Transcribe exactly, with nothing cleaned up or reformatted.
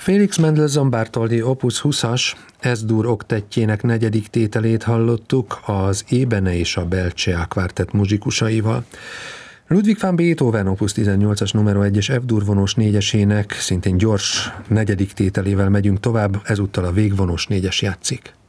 Félix Mendelssohn Bartholdy opus huszas S-dur oktettjének negyedik tételét hallottuk az Ébene és a Belcea kvártett muzsikusaival. Ludwig van Beethoven opus tizennyolcas numero egyes F-dur vonós négyesének szintén gyors negyedik tételével megyünk tovább, ezúttal a végvonós négyes játszik.